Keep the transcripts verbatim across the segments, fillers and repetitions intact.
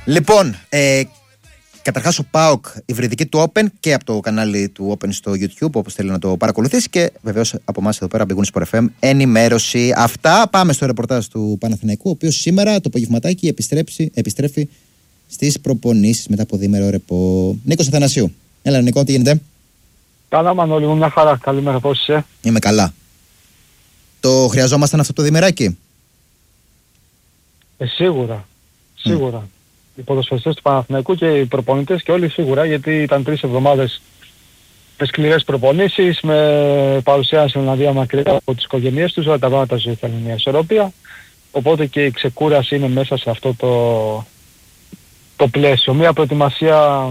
Λοιπόν, ε, καταρχάς ο ΠΑΟΚ υβριδική του Open και από το κανάλι του Open στο YouTube, όπως θέλει να το παρακολουθήσει, και βεβαίως από εμάς εδώ πέρα, Big Win Sport εφ εμ, ενημέρωση. Αυτά, πάμε στο ρεπορτάζ του Παναθηναϊκού, ο οποίος σήμερα το απογευματάκι επιστρέψει, επιστρέφει στις προπονήσεις μετά από διήμερο ρεπό. Νίκος Αθανασίου. Έλα Νίκο, τι γίνεται? Καλά Μανώλη μου, μια χαρά. Καλημέρα, πώς είσαι? Είμαι καλά. Το χρειαζόμασταν αυτό το διημεράκι? Ε, σίγουρα. Σίγουρα. Mm. Οι ποδοσφαιριστές του Παναθηναϊκού και οι προπονητές και όλοι σίγουρα, γιατί ήταν τρεις εβδομάδες με σκληρές προπονήσεις, με παρουσιάση εναντίον μακριά από τις οικογένειές τους, όλα τα πράγματα ζωή θέλουν μια ισορροπία. Οπότε και η ξεκούραση είναι μέσα σε αυτό το, το πλαίσιο. Μια προετοιμασία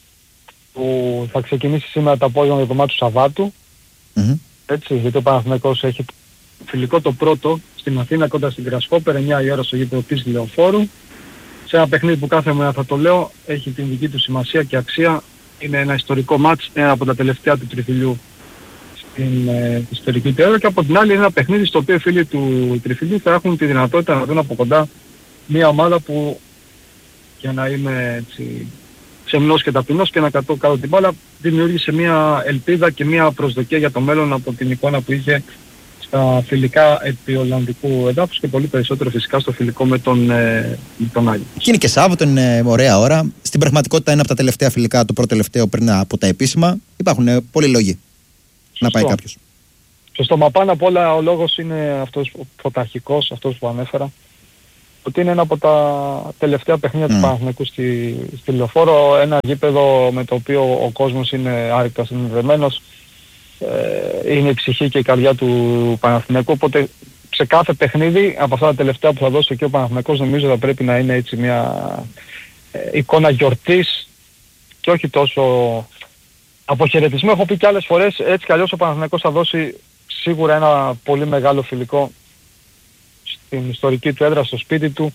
που θα ξεκινήσει σήμερα το απόγευμα για το μάτι του Σαββάτου. Mm-hmm. Έτσι, γιατί ο Παναθηναϊκός έχει φιλικό το πρώτο στην Αθήνα κοντά στην Γκρασκόπερ, εννιά η ώρα στο γήπεδο της Λεωφόρου. Σε ένα παιχνίδι που κάθε μέρα θα το λέω, έχει την δική του σημασία και αξία. Είναι ένα ιστορικό μάτς, ένα από τα τελευταία του τριφυλιού στην ε, ιστορική περίοδο, και από την άλλη είναι ένα παιχνίδι στο οποίο οι φίλοι του τριφυλιού θα έχουν τη δυνατότητα να δουν από κοντά μια ομάδα που, για να είμαι έτσι σεμνός και ταπεινός και να κατώ κάτω την μπάλα, δημιούργησε μια ελπίδα και μια προσδοκία για το μέλλον από την εικόνα που είχε στα φιλικά επί Ολλανδικού εδάφους και πολύ περισσότερο φυσικά στο φιλικό με τον, ε, με τον Άγιο. Και είναι και Σάββατο, είναι ωραία ώρα. Στην πραγματικότητα είναι από τα τελευταία φιλικά, το πρώτο τελευταίο πριν από τα επίσημα. Υπάρχουν ε, πολλοί λόγοι. Σωστό. Να πάει κάποιος. Σωστό, μα πάνω απ' όλα ο λόγος είναι αυτός ο πρωταρχικός, αυτός που ανέφερα, ότι είναι ένα από τα τελευταία παιχνίδια mm. του Παναθηναϊκού στη, στη Λεωφόρο, ένα γήπεδο με το οποίο ο κόσμος είναι άρρηκτα συνδεδεμένος. Είναι η ψυχή και η καρδιά του Παναθηναϊκού, οπότε σε κάθε παιχνίδι από αυτά τα τελευταία που θα δώσει και ο Παναθηναϊκός νομίζω θα πρέπει να είναι έτσι μια ε, εικόνα γιορτής και όχι τόσο αποχαιρετισμό. Έχω πει και άλλες φορές, έτσι κι αλλιώς ο Παναθηναϊκός θα δώσει σίγουρα ένα πολύ μεγάλο φιλικό στην ιστορική του έδρα, στο σπίτι του.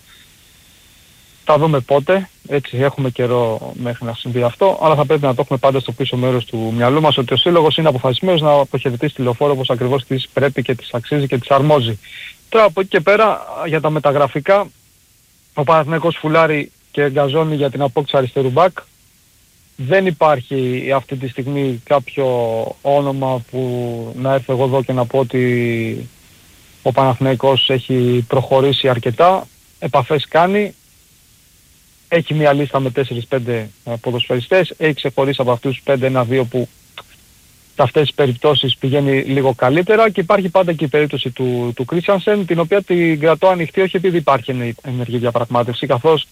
Θα δούμε πότε, έτσι έχουμε καιρό μέχρι να συμβεί αυτό, αλλά θα πρέπει να το έχουμε πάντα στο πίσω μέρος του μυαλού μας, ότι ο σύλλογος είναι αποφασισμένος να αποχαιρετήσει τη Λεωφόρο όπως ακριβώς της πρέπει και της αξίζει και της αρμόζει. Τώρα από εκεί και πέρα για τα μεταγραφικά, ο Παναθηναϊκός φουλάρει και εγκαζώνει για την απόκτηση αριστερού μπακ. Δεν υπάρχει αυτή τη στιγμή κάποιο όνομα που να έρθω εγώ εδώ και να πω ότι ο Παναθηναϊκός έχει προχωρήσει αρκετά, επαφές κάνει. Έχει μια λίστα με τέσσερα πέντε ποδοσφαιριστές, έχει ξεχωρίσει από αυτούς τους πέντε ένα δύο που σε αυτές τις περιπτώσεις πηγαίνει λίγο καλύτερα, και υπάρχει πάντα και η περίπτωση του, του Κρίστιανσεν, την οποία την κρατώ ανοιχτή, όχι επειδή υπάρχει ενεργή διαπραγμάτευση, καθώς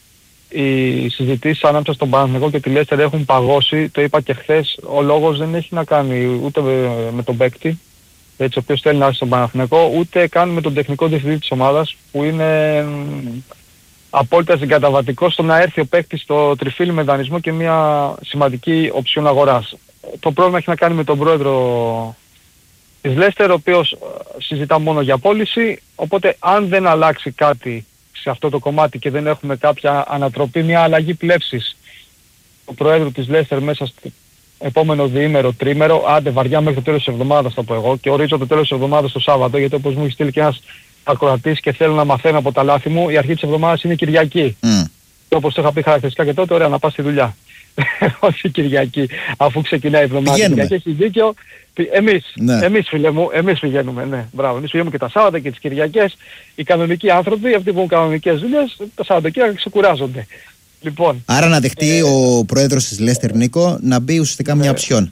οι συζητήσεις ανάμεσα στον Παναθηναϊκό και τη Λέστερ έχουν παγώσει. Το είπα και χθες, ο λόγος δεν έχει να κάνει ούτε με, με τον παίκτη, έτσι, ο οποίος θέλει να έρθει στον Παναθηναϊκό, ούτε καν με τον τεχνικό διευθυντή της ομάδας, που είναι απόλυτα συγκαταβατικό στο να έρθει ο παίκτης στο τριφύλι με δανεισμό και μια σημαντική οψιόν αγοράς. Το πρόβλημα έχει να κάνει με τον πρόεδρο της Λέστερ, ο οποίος συζητά μόνο για πώληση, οπότε αν δεν αλλάξει κάτι σε αυτό το κομμάτι και δεν έχουμε κάποια ανατροπή, μια αλλαγή πλεύσης του πρόεδρου της Λέστερ μέσα στο επόμενο διήμερο, τρίμερο, άντε βαριά μέχρι το τέλος της εβδομάδας θα πω εγώ, και ορίζω το τέλος της εβδομάδας το Σάββατο, γιατί όπως μου έχει στείλει και ένας ακροατής και θέλω να μαθαίνω από τα λάθη μου, η αρχή της εβδομάδας είναι Κυριακή. Mm. Και όπως το είχα πει χαρακτηριστικά και τότε, ωραία να πας στη δουλειά. Όχι Κυριακή, αφού ξεκινάει η εβδομάδα. Κυριακή έχει δίκιο. Εμείς, ναι. εμείς φίλε μου, εμείς πηγαίνουμε, ναι. Μπράβο, εμείς πηγαίνουμε και τα Σάββατα και τις Κυριακές. Οι κανονικοί άνθρωποι, αυτοί που έχουν κανονικές δουλειές, τα Σαββατοκύριακα ξεκουράζονται. Λοιπόν, άρα να δεχτεί ε, ο πρόεδρος της Λέστερ, Νίκο, να μπει ουσιαστικά ε, μια οψιόν.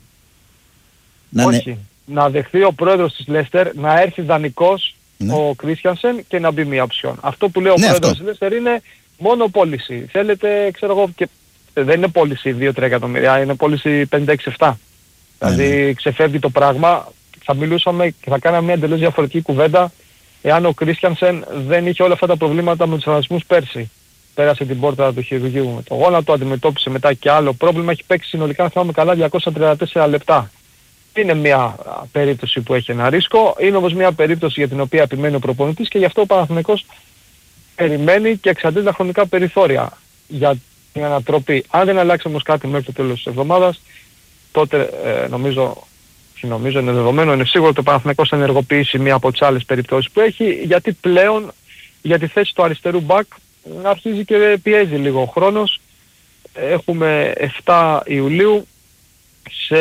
Όχι, ναι. Να δεχτεί ο πρόεδρος της Λέστερ να έρθει δανεικός, ναι, ο Κρίστιανσεν, και να μπει μια οψιόν. Αυτό που λέει ο ναι, πρόεδρος της Λέστερ είναι μόνο πώληση. Θέλετε, ξέρω εγώ, και δεν είναι πώληση δύο τρία εκατομμύρια, είναι πώληση πέντε έξι επτά. Ναι, δηλαδή ναι. ξεφεύγει το πράγμα. Θα μιλούσαμε και θα κάναμε μια εντελώς διαφορετική κουβέντα εάν ο Κρίστιανσεν δεν είχε όλα αυτά τα προβλήματα με τους τραυματισμούς πέρσι. Πέρασε την πόρτα του χειρουργείου με το γόνατο, αντιμετώπισε μετά και άλλο πρόβλημα. Έχει παίξει συνολικά, αν θυμάμαι καλά, διακόσια τριάντα τέσσερα λεπτά. Είναι μια περίπτωση που έχει ένα ρίσκο, είναι όμως μια περίπτωση για την οποία επιμένει ο προπονητής, και γι' αυτό ο Παναθηναϊκός περιμένει και εξαντλεί τα χρονικά περιθώρια για την ανατροπή. Αν δεν αλλάξει όμως κάτι μέχρι το τέλος της εβδομάδας, τότε ε, νομίζω, νομίζω είναι δεδομένο, είναι σίγουρο ότι ο Παναθηναϊκός θα ενεργοποιήσει μια από τις άλλες περιπτώσεις που έχει, γιατί πλέον για τη θέση του αριστερού μπακ αρχίζει και πιέζει λίγο ο χρόνος. Έχουμε εφτά Ιουλίου, σε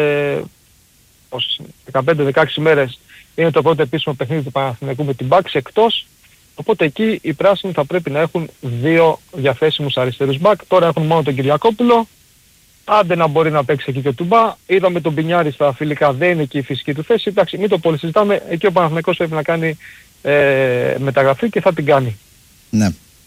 δεκαπέντε δεκαέξι μέρες είναι το πρώτο επίσημο παιχνίδι του Παναθηναϊκού με την Μπάξ εκτός, οπότε εκεί οι πράσινοι θα πρέπει να έχουν δύο διαθέσιμους αριστερούς μπακ. Τώρα έχουν μόνο τον Κυριακόπουλο, άντε να μπορεί να παίξει εκεί και ο Τουμπά. Είδαμε τον Πινιάρη στα φιλικά, δεν είναι εκεί η φυσική του θέση. Εντάξει, μην το πολύ συζητάμε, εκεί ο Παναθηναϊκός πρέπει να κάνει ε, μεταγραφή και θα την κάνει. Ναι.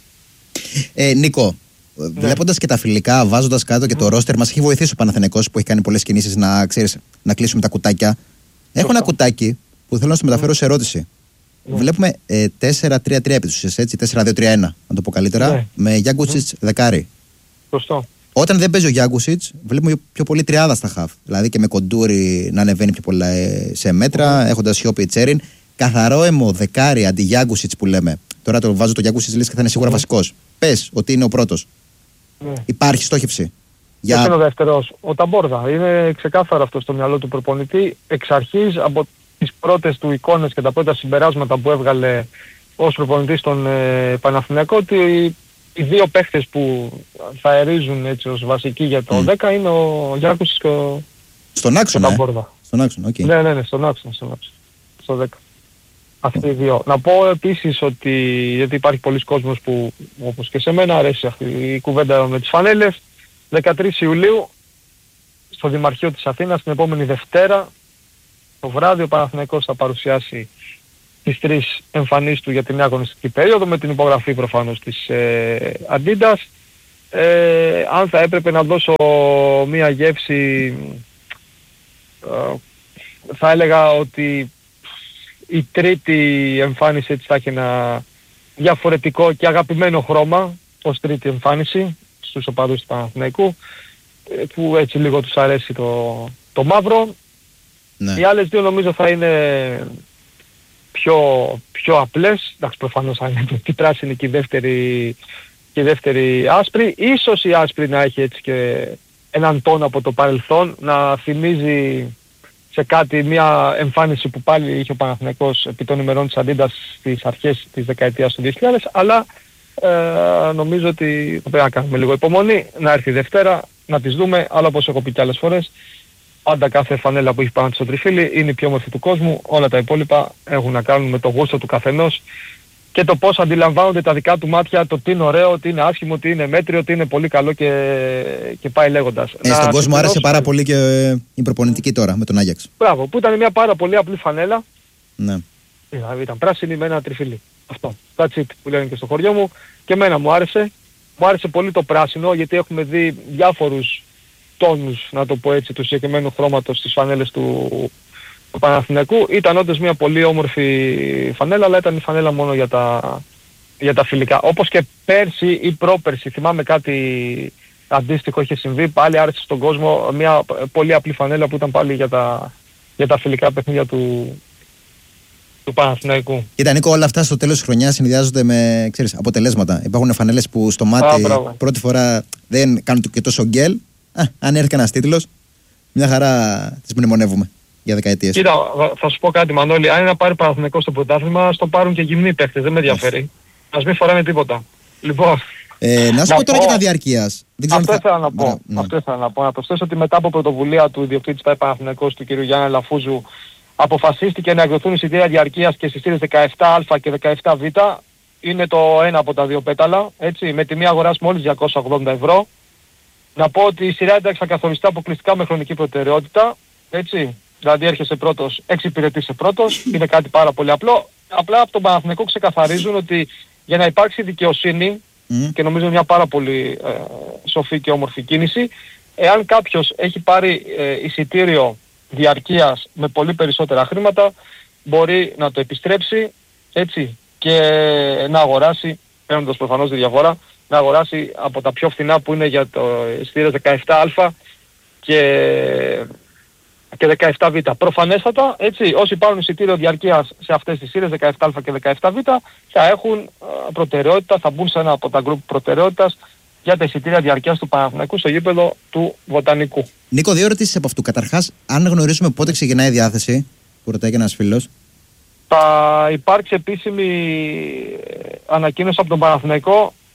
Ε, Νίκο, ναι. Βλέποντας και τα φιλικά, βάζοντας κάτω και το ρόστερ, μας έχει βοηθήσει ο Παναθηναϊκός που έχει κάνει πολλές κινήσεις να, ξέρεις, να κλείσουμε τα κουτάκια. Έχω ένα κουτάκι που θέλω να σου μεταφέρω σε ερώτηση. Ναι. Βλέπουμε ε, τέσσερα τρία τρία επί της ουσίας, έτσι, τέσσερα δύο τρία ένα, να το πω καλύτερα, ναι. Με Γιάνκουτσιτς ναι. δεκάρι. Σωστό. Όταν δεν παίζει ο Γιάνκουτσιτς, βλέπουμε πιο πολύ τριάδα στα χαφ. Δηλαδή και με Κοντούρι να ανεβαίνει πιο πολλά ε, σε μέτρα, mm. έχοντας Σιώπη Τσέριν. Καθαρό αιμο δεκάρι αντί Γιάνκουτσιτς που λέμε. Τώρα το βάζω το Γιάνκουτσιτς λες και θα είναι σίγουρα mm. βασικός. Πες ότι είναι ο πρώτος. Mm. Υπάρχει στόχευση. Για... Ποιος είναι ο δεύτερος? Ο Ταμπόρδα. Είναι ξεκάθαρο αυτό στο μυαλό του προπονητή. Εξ αρχής από τις πρώτες του εικόνες και τα πρώτα συμπεράσματα που έβγαλε ως προπονητής στον ε, Παναθηναϊκό, ότι οι δύο παίχτες που θα αερίζουν έτσι ως βασικοί για το mm. δέκα είναι ο Γιάνκουτσιτς και ο, στον άξονα, ο Ταμπόρδα. Ε? Στον άξονα, okay. Ναι, ναι, ναι, στον άξονα, στον άξονα. Στο δέκα. Αυτοί οι δύο. Να πω επίσης ότι, γιατί υπάρχει πολλοί κόσμος που όπως και σε μένα αρέσει αυτή η κουβέντα με τις φανέλες, δεκατρείς Ιουλίου στο Δημαρχείο της Αθήνας την επόμενη Δευτέρα το βράδυ ο Παναθηναϊκός θα παρουσιάσει τις τρεις εμφανίσεις του για την νέα αγωνιστική περίοδο με την υπογραφή προφανώς της ε, Adidas. Ε, αν θα έπρεπε να δώσω μία γεύση, ε, θα έλεγα ότι η τρίτη εμφάνιση έτσι θα έχει ένα διαφορετικό και αγαπημένο χρώμα ως τρίτη εμφάνιση στους οπαδούς του Παναθηναϊκού, που έτσι λίγο τους αρέσει το, το μαύρο. Ναι. Οι άλλες δύο νομίζω θα είναι πιο, πιο απλές. Εντάξει, προφανώς θα είναι η πράσινη και η δεύτερη, και η δεύτερη άσπρη. Ίσως η άσπρη να έχει έτσι και έναν τόνο από το παρελθόν, να θυμίζει σε κάτι μια εμφάνιση που πάλι είχε ο Παναθηναϊκός επί των ημερών της Adidas στις αρχές της δεκαετίας του δύο χιλιάδες, αλλά ε, νομίζω ότι θα πρέπει να κάνουμε λίγο υπομονή, να έρθει η Δευτέρα, να τις δούμε, αλλά όπως έχω πει και άλλες φορές, πάντα κάθε φανέλα που έχει πάνω στο τριφύλι είναι η πιο όμορφη του κόσμου, όλα τα υπόλοιπα έχουν να κάνουν με το γούστο του καθενός και το πώς αντιλαμβάνονται τα δικά του μάτια, το τι είναι ωραίο, τι είναι άσχημο, τι είναι μέτριο, τι είναι πολύ καλό και, και πάει λέγοντας. Ε, στον κόσμο άρεσε πάρα πολύ και η προπονητική τώρα με τον Άγιαξ. Μπράβο, που ήταν μια πάρα πολύ απλή φανέλα. Ναι. Δηλαδή ήταν πράσινη με ένα τριφύλι. Αυτό. That's it που λένε και στο χωριό μου. Και εμένα μου άρεσε. Μου άρεσε πολύ το πράσινο, γιατί έχουμε δει διάφορους τόνους, να το πω έτσι, του συγκεκριμένου χρώματος στις φανέλες του, του Παναθηναϊκού. Ήταν όντως μια πολύ όμορφη φανέλα, αλλά ήταν η φανέλα μόνο για τα, για τα φιλικά. Όπως και πέρσι ή πρόπερσι, θυμάμαι κάτι αντίστοιχο είχε συμβεί, πάλι άρεσε στον κόσμο μια πολύ απλή φανέλα που ήταν πάλι για τα, για τα φιλικά παιχνίδια του, του Παναθηναϊκού. Κοίτα Νίκο, όλα αυτά στο τέλος της χρονιάς συνδυάζονται με, ξέρεις, αποτελέσματα. Υπάρχουν φανέλες που στο μάτι Α, πρώτη φορά δεν κάνουν και τόσο γκέλ. Α, αν έρθει ένας τίτλος, μια χαρά τις μνημονεύουμε για δεκαετίες. Κοίτα, θα σου πω κάτι Μανώλη, αν είναι να πάρει Παναθηναϊκό στο πρωτάθλημα, ας το πάρουν και γυμνοί παίχτες, δεν με ενδιαφέρει. Ας μην φοράνε τίποτα. Λοιπόν, ε, να σου πω τώρα και τα διαρκείας. Αυτό ήθελα να πω. Ναι. Αυτό ήθελα να πω. Να προσθέσω ότι μετά από πρωτοβουλία του ιδιοκτήτη ΠΑΕ Παναθηναϊκός, του κ. Γιάννη Λαφούζου, αποφασίστηκε να εκδοθούν εισιτήρια διαρκείας και στις σειρές δεκαεπτά Α και δεκαεπτά Β. Είναι το ένα από τα δύο πέταλα, έτσι, με τιμή αγοράς μόλις διακόσια ογδόντα ευρώ. Να πω ότι η σειρά ένταξη θα καθοριστεί αποκλειστικά με χρονική προτεραιότητα, έτσι. Δηλαδή έρχεσαι πρώτος, εξυπηρετείσαι πρώτος, είναι κάτι πάρα πολύ απλό. Απλά από τον Παναθηναϊκό ξεκαθαρίζουν ότι για να υπάρξει δικαιοσύνη, mm. και νομίζω μια πάρα πολύ ε, σοφή και όμορφη κίνηση, εάν κάποιος έχει πάρει ε, εισιτήριο διαρκείας με πολύ περισσότερα χρήματα, μπορεί να το επιστρέψει, έτσι, και να αγοράσει, παίρνοντας προφανώς τη διαφορά, να αγοράσει από τα πιο φθηνά που είναι για το εισιτήριο δεκαεπτά Α και, και δεκαεπτά Β. Προφανέστατα, έτσι, όσοι πάρουν εισιτήριο διαρκείας σε αυτές τις σειρές δεκαεπτά Α και δεκαεπτά Β θα έχουν προτεραιότητα, θα μπουν σε ένα από τα γκρουπ προτεραιότητας για τα εισιτήρια διαρκείας του Παναθηναϊκού στο γήπεδο του Βοτανικού. Νίκο, δύο ερωτήσεις από αυτού. Καταρχάς, αν γνωρίζουμε πότε ξεκινάει η διάθεση, που ρωτάει και ένας φίλος. Θα υπάρξει επίσημη ανακοίνωση από τον Παναθηναϊκό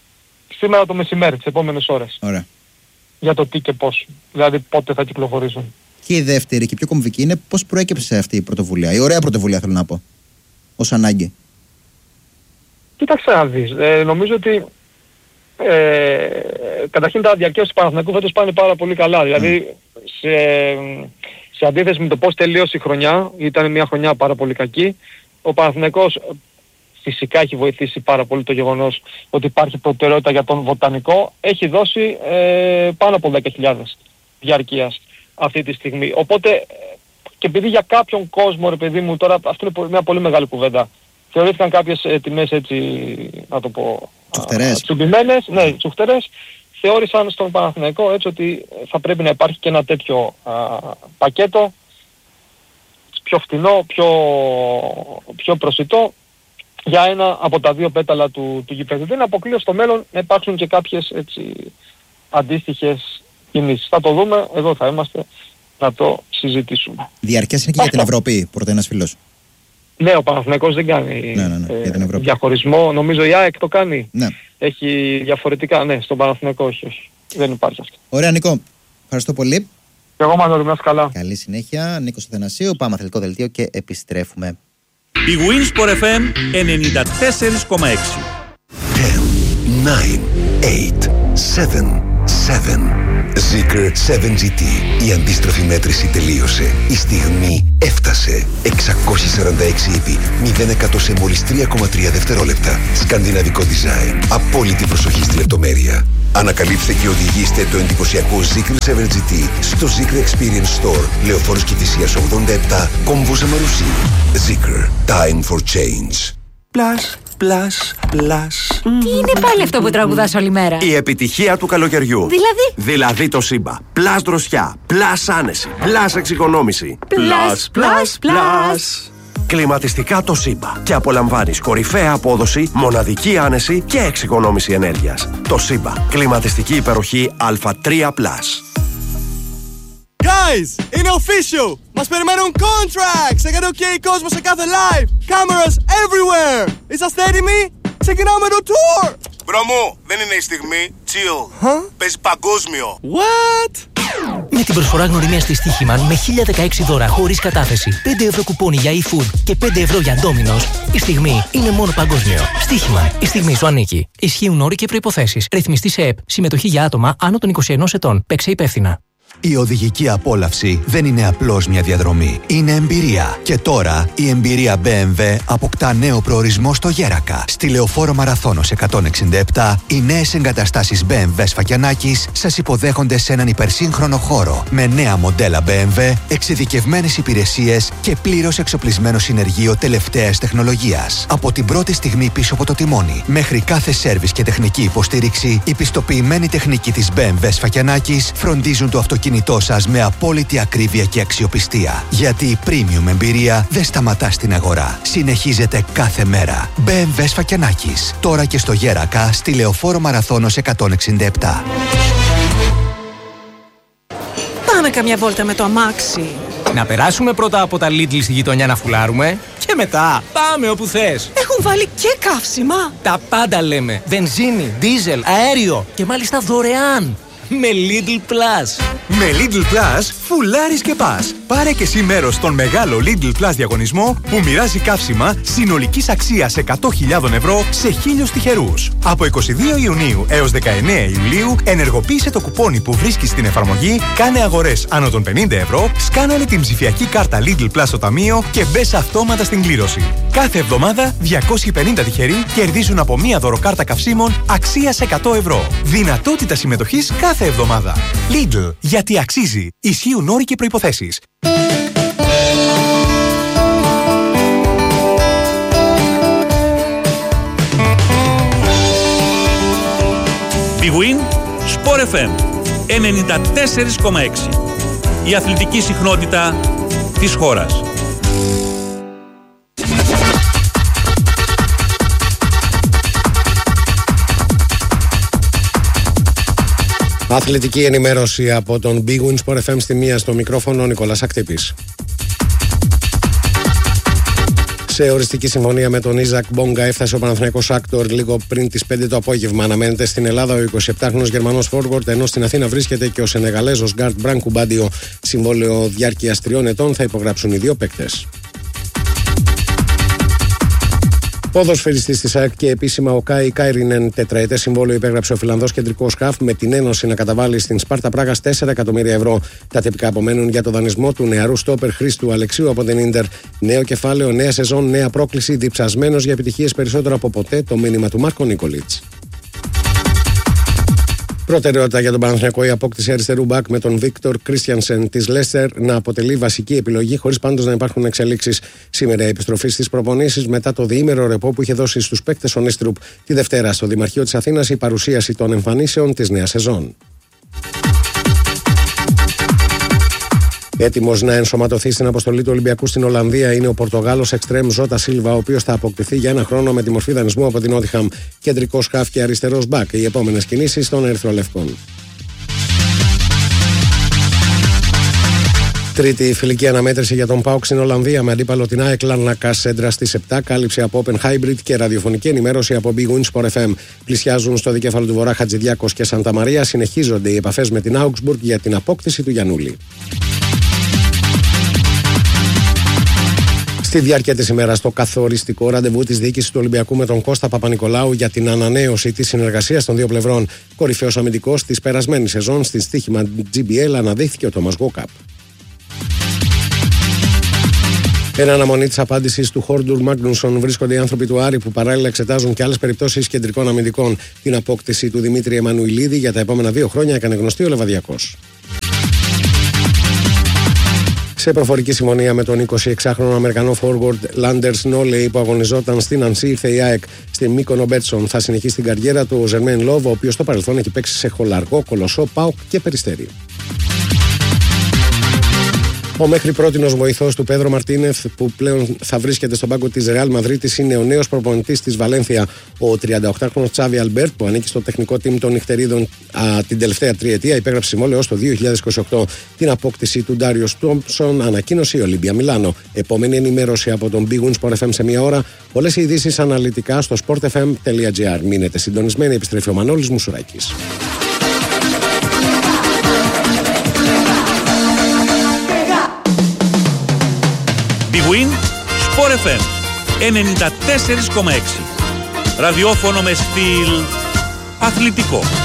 σήμερα το μεσημέρι, τις επόμενες ώρες. Ωραία. Για το τι και πώς. Δηλαδή πότε θα κυκλοφορήσουν. Και η δεύτερη και πιο κομβική είναι πώς προέκυψε αυτή η πρωτοβουλία. Η ωραία πρωτοβουλία θέλω να πω. Ως ανάγκη. Κοίταξε να δεις. Ε, νομίζω ότι ε, καταρχήν τα διαρκές του Παναθηναϊκού φέτος πάνε πάρα πολύ καλά. Mm. Δηλαδή σε, σε αντίθεση με το πώς τελείωσε η χρονιά, ήταν μια χρονιά πάρα πολύ κακή, ο Παναθηναϊκός φυσικά έχει βοηθήσει πάρα πολύ το γεγονός ότι υπάρχει προτεραιότητα για τον Βοτανικό, έχει δώσει ε, πάνω από δέκα χιλιάδες διαρκείας αυτή τη στιγμή. Οπότε και επειδή για κάποιον κόσμο, ρε παιδί μου, τώρα αυτό είναι μια πολύ μεγάλη κουβέντα, θεωρήθηκαν κάποιες ε, τιμές έτσι, να το πω, τσουχτερές. Τσουμπημένες, ναι, τσουχτερές, θεώρησαν στον Παναθηναϊκό έτσι ότι θα πρέπει να υπάρχει και ένα τέτοιο α, πακέτο, πιο φτηνό, πιο, πιο προσιτό, για ένα από τα δύο πέταλα του, του γηπέδου. Δεν αποκλείω στο μέλλον να υπάρξουν και κάποιες έτσι, αντίστοιχες κινήσεις. Θα το δούμε, εδώ θα είμαστε να το συζητήσουμε. Διαρκές είναι και για την Ευρώπη, πρώτα ένας φίλος. Ναι, ο Παναθηναϊκός δεν κάνει ναι, ναι, ναι, ε, για την Ευρώπη. Διαχωρισμό. Νομίζω η ΑΕΚ το κάνει. Ναι. Έχει διαφορετικά. Ναι, στον Παναθηναϊκό όχι, όχι. Δεν υπάρχει αυτό. Ωραία, Νικό. Ευχαριστώ πολύ. Και εγώ Μανώλη, να είσαι καλά. Καλή συνέχεια. Νίκος Αθανασίου. Πάμε αθλητικό δελτίο και επιστρέφουμε. Η Winsport εφ εμ ενενήντα τέσσερα κόμμα έξι. εννιά, οκτώ, επτά, επτά. Zikr σέβεν τζι τι. Η αντίστροφη μέτρηση τελείωσε. Η στιγμή έφτασε. εξακόσια σαράντα έξι ύπη, μηδέν εκατό σε μόλις τρία κόμμα τρία δευτερόλεπτα. Σκανδιναβικό design. Απόλυτη προσοχή στη λεπτομέρεια. Ανακαλύψτε και οδηγήστε το εντυπωσιακό Zikr σέβεν τζι τι στο Zikr Experience Store. Λεωφόρος Κηφισίας ογδόντα επτά, Κόμβος Αμαρουσί. Zikr. Time for change. Plus, plus, plus. Τι είναι πάλι αυτό που τραγουδάς όλη μέρα? Η επιτυχία του καλοκαιριού. Δηλαδή? Δηλαδή το Σύμπα. Plus δροσιά, plus άνεση, plus εξοικονόμηση. Plus, plus, plus. Κλιματιστικά το Σύμπα. Και απολαμβάνεις κορυφαία απόδοση, μοναδική άνεση και εξοικονόμηση ενέργειας. Το Σύμπα. Κλιματιστική υπεροχή Α τρία πλας. Guys, είναι official! Μας περιμένουν contracts! Έκανε ok κόσμο σε κάθε live! Cameras everywhere! Είσαστε έτοιμοι? Ξεκινάμε το tour! Μπρο μου, δεν είναι η στιγμή. Chill. Huh? Παίζει παγκόσμιο. What? Με την προσφορά γνωριμίας της Στοίχημαν με χίλια δεκαέξι δώρα χωρίς κατάθεση, πέντε ευρώ κουπόνι για e-food και πέντε ευρώ για Domino's, η στιγμή είναι μόνο παγκόσμιο. Στοίχημαν, η στιγμή σου ανήκει. Ισχύουν όροι και προϋποθέσεις. Ρυθμιστή σε ΕΠ. Συμμετοχή για άτομα άνω των είκοσι ενός ετών. Παίξε υπεύθυνα. Η οδηγική απόλαυση δεν είναι απλώς μια διαδρομή. Είναι εμπειρία. Και τώρα η εμπειρία μπι εμ ντάμπλιου αποκτά νέο προορισμό στο Γέρακα. Στη Λεωφόρο Μαραθώνος εκατόν εξήντα επτά, οι νέες εγκαταστάσεις μπι εμ ντάμπλιου Σφακιανάκης σας υποδέχονται σε έναν υπερσύγχρονο χώρο. Με νέα μοντέλα μπι εμ ντάμπλιου, εξειδικευμένες υπηρεσίες και πλήρως εξοπλισμένο συνεργείο τελευταίας τεχνολογίας. Από την πρώτη στιγμή πίσω από το τιμόνι, μέχρι κάθε σέρβις και τεχνική υποστήριξη, η πιστοποιημένη τεχνική της μπι εμ ντάμπλιου Σφακιανάκης φροντίζουν το αυτοκίνητο σας με απόλυτη ακρίβεια και αξιοπιστία. Γιατί η premium εμπειρία δεν σταματά στην αγορά. Συνεχίζεται κάθε μέρα. μπι εμ ντάμπλιου Σφακιανάκης. Τώρα και στο Γέρακα, στη Λεωφόρο Μαραθώνος εκατόν εξήντα επτά. Πάμε καμιά βόλτα με το αμάξι. Να περάσουμε πρώτα από τα Lidl στη γειτονιά να φουλάρουμε και μετά πάμε όπου θες. Έχουν βάλει και καύσιμα. Τα πάντα λέμε. Βενζίνη, δίζελ, αέριο και μάλιστα δωρεάν. Με Lidl Plus. Με Lidl Plus φουλάρεις και πας. Πάρε και εσύ μέρος στον μεγάλο Lidl Plus διαγωνισμό που μοιράζει καύσιμα συνολικής αξίας εκατό χιλιάδες ευρώ σε χίλιους τυχερούς. Από είκοσι δύο Ιουνίου έως δεκαεννέα Ιουλίου ενεργοποίησε το κουπόνι που βρίσκεις στην εφαρμογή, κάνε αγορές άνω των πενήντα ευρώ, σκάναλε την ψηφιακή κάρτα Lidl Plus στο ταμείο και μπες αυτόματα στην κλήρωση. Κάθε εβδομάδα διακόσιοι πενήντα τυχεροί κερδίζουν από μία δωροκάρτα καυσίμων αξίας εκατό ευρώ. Δυνατότητα συμμετοχής κάθε εβδομάδα. Lidl, γιατί αξίζει. Ισχύουν όροι και προϋποθέσεις. Big Win Sport εφ εμ ενενήντα τέσσερα κόμμα έξι. Η αθλητική συχνότητα της χώρας. Αθλητική ενημέρωση από τον Big Win Sport εφ εμ στη μία, στο μικρόφωνο ο Νικόλας Ακτύπης. Σε οριστική συμφωνία με τον Ιζακ Μπόγκα έφτασε ο Παναθηναϊκός Άκτορ λίγο πριν τις πέντε το απόγευμα. Αναμένεται στην Ελλάδα ο εικοσιεπτάχρονος Γερμανός Φόργορντ, ενώ στην Αθήνα βρίσκεται και ο Σενεγαλέζος Γκάρτ Μπράνκου Μπάντιο. Συμβόλαιο διάρκειας τριών ετών θα υπογράψουν οι δύο παίκτες. Ποδοσφαιριστής της ΑΕΚ και επίσημα ο Κάι Κάιρινεν, τετραετές συμβόλαιο υπέγραψε ο Φιλανδός κεντρικός χαφ με την Ένωση να καταβάλει στην Σπάρτα Πράγας τέσσερα εκατομμύρια ευρώ. Τα τυπικά απομένουν για το δανεισμό του νεαρού στόπερ Χρήστου Αλεξίου από την Ίντερ. Νέο κεφάλαιο, νέα σεζόν, νέα πρόκληση, διψασμένος για επιτυχίες περισσότερο από ποτέ, το μήνυμα του Μάρκο Νίκολιτς. Προτεραιότητα για τον Παναθηναϊκό η απόκτηση αριστερού μπακ με τον Βίκτορ Κρίστιανσεν της Λέστερ να αποτελεί βασική επιλογή, χωρίς πάντως να υπάρχουν εξελίξεις. Σήμερα η επιστροφή στις προπονήσεις μετά το διήμερο ρεπό που είχε δώσει στους παίκτες ο Νίστρουπ. Τη Δευτέρα στο Δημαρχείο της Αθήνας η παρουσίαση των εμφανίσεων της νέας σεζόν. Έτοιμος να ενσωματωθεί στην αποστολή του Ολυμπιακού στην Ολλανδία είναι ο Πορτογάλος εξτρέμ Ζώτα Σίλβα, ο οποίος θα αποκτηθεί για ένα χρόνο με τη μορφή δανεισμού από την Νότιχαμ. Κεντρικός χαφ και αριστερός μπακ. Οι επόμενες κινήσεις των Ερυθρολευκών. Τρίτη φιλική αναμέτρηση για τον ΠΑΟΚ στην Ολλανδία με αντίπαλο την ΑΕΚ Λάρνακα Σέντρα στις επτά. Κάλυψη από Open Hybrid και ραδιοφωνική ενημέρωση από Big Win Sport εφ εμ. Πλησιάζουν στο δικέφαλο του Βορρά Χατζηδιάκος και Σαντα Μαρία. Συνεχίζονται οι επαφές με την Augsburg για την απόκτηση του Γιαννούλη. Στη διάρκεια της ημέρας, το καθοριστικό ραντεβού της διοίκησης του Ολυμπιακού με τον Κώστα Παπα-Νικολάου για την ανανέωση της συνεργασίας των δύο πλευρών. Κορυφαίος αμυντικός της περασμένης σεζόν στη στοίχημα τζι μπι ελ αναδείχθηκε ο Τόμας Γκόκαπ. Εν αναμονή της απάντησης του Χόρντουρ Μάγνουσον βρίσκονται οι άνθρωποι του Άρη που παράλληλα εξετάζουν και άλλες περιπτώσεις κεντρικών αμυντικών. Την απόκτηση του Δημήτρη Εμμανουηλίδη για τα επόμενα δύο χρόνια έκανε γνωστή ο Λεβαδιακός. Σε προφορική συμφωνία με τον εικοσιεξάχρονο Αμερικανό forward Landers Noley που αγωνιζόταν στην Ανσί, ήρθε η ΑΕΚ στην Μύκονο Μπέτσον. Θα συνεχίσει την καριέρα του ο Ζερμέν Λόβ, ο οποίος στο παρελθόν έχει παίξει σε Χολαργό, Κολοσσό, ΠΑΟΚ και Περιστέρι. Ο μέχρι πρότινος βοηθός του Πέδρο Μαρτίνεθ, που πλέον θα βρίσκεται στον πάγκο της Ρεάλ Μαδρίτης, είναι ο νέος προπονητής της Βαλένθια, ο τριανταοκτάχρονος Τσάβι Αλμπέρτ, που ανήκει στο τεχνικό team των νυχτερίδων α, την τελευταία τριετία. Υπέγραψε συμβόλαιο έως το δύο χιλιάδες είκοσι οκτώ. Την απόκτηση του Ντάριος Τόμψον ανακοίνωσε η Ολύμπια Μιλάνο. Επόμενη ενημέρωση από τον Big Win Sport εφ εμ σε μία ώρα. Όλες οι ειδήσεις αναλυτικά στο sport f m τελεία g r. Μείνετε συντονισμένοι, επιστρέφει ο Μανώλης Μουσουράκης. Big Win Sport εφ εμ ενενήντα τέσσερα κόμμα έξι. Ραδιόφωνο με στυλ αθλητικό.